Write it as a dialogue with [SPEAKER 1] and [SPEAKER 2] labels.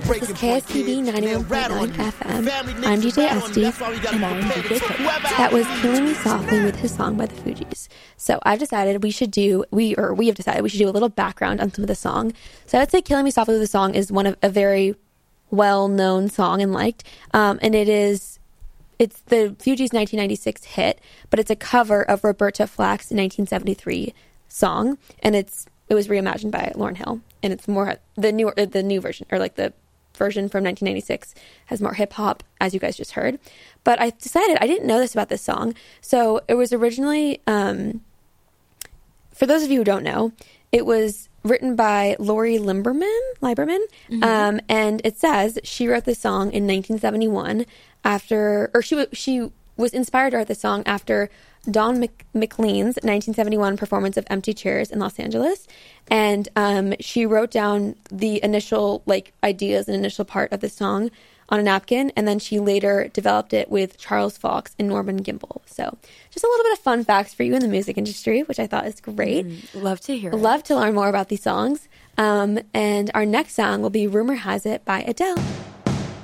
[SPEAKER 1] This is KSTB 91.9 FM. I'm DJ SD.
[SPEAKER 2] And I'm DJ Cook.
[SPEAKER 1] That was Killing Me Softly with his song by the Fugees. So I've decided we should do a little background on some of the song. So I would say Killing Me Softly with the song is one of a very well-known song and liked. And it's the Fugees' 1996 hit, but it's a cover of Roberta Flack's 1973 song, and it was reimagined by Lauryn Hill, and it's more the new version, or like the version from 1996 has more hip hop, as you guys just heard. But I decided I didn't know this about this song, so it was originally, for those of you who don't know, it was written by Lori Lieberman, and it says she wrote this song in 1971 she was inspired to write the song after Don McLean's 1971 performance of Empty Chairs in Los Angeles. And she wrote down the initial ideas and initial part of the song on a napkin, and then she later developed it with Charles Fox and Norman Gimbel. So just a little bit of fun facts for you in the music industry, which I thought is great.
[SPEAKER 2] Love to hear it.
[SPEAKER 1] Love to learn more about these songs. And our next song will be Rumor Has It by Adele.